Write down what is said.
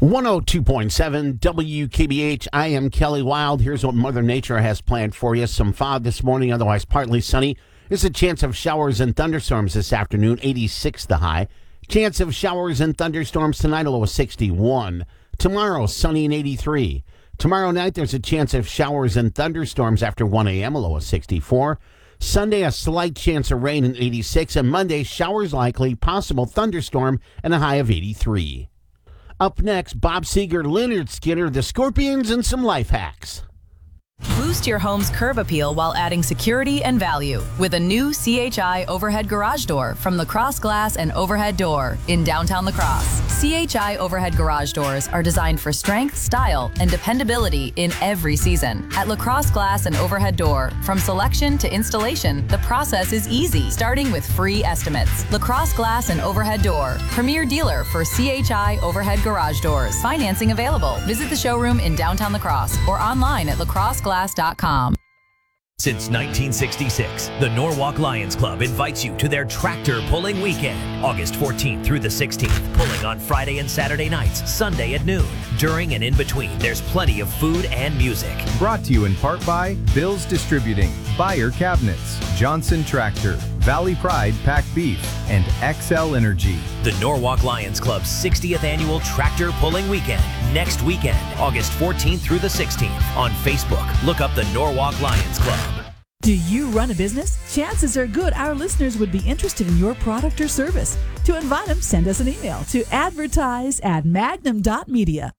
102.7 WKBH. I am Kelly Wild. Here's what Mother Nature has planned for you. Some fog this morning, otherwise partly sunny. There's a chance of showers and thunderstorms this afternoon, 86 the high. Chance of showers and thunderstorms tonight, a low of 61. Tomorrow, sunny and 83. Tomorrow night, there's a chance of showers and thunderstorms after 1 a.m., a low of 64. Sunday, a slight chance of rain, and 86. And Monday, showers likely, possible thunderstorm, and a high of 83. Up next, Bob Seger, Lynyrd Skynyrd, the Scorpions, and some life hacks. Boost your home's curb appeal while adding security and value with a new CHI overhead garage door from LaCrosse Glass and Overhead Door in downtown LaCrosse. CHI overhead garage doors are designed for strength, style, and dependability in every season. At LaCrosse Glass and Overhead Door, from selection to installation, the process is easy, starting with free estimates. LaCrosse Glass and Overhead Door, premier dealer for CHI overhead garage doors. Financing available. Visit the showroom in downtown LaCrosse or online at lacrosseglass.com. Since 1966, the Norwalk Lions Club invites you to their tractor pulling weekend, August 14th through the 16th, pulling on Friday and Saturday nights, Sunday at noon. During and in between, there's plenty of food and music. Brought to you in part by Bill's Distributing, Buyer Cabinets, Johnson Tractor, Valley Pride Packed Beef, and XL Energy. The Norwalk Lions Club's 60th annual tractor pulling weekend, next weekend, August 14th through the 16th. On Facebook, look up the Norwalk Lions Club. Do you run a business? Chances are good our listeners would be interested in your product or service. To invite them, send us an email to advertise@magnum.media.